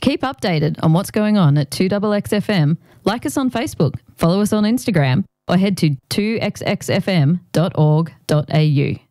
To keep updated on what's going on at 2XXFM, like us on Facebook, follow us on Instagram, or head to 2xxfm.org.au.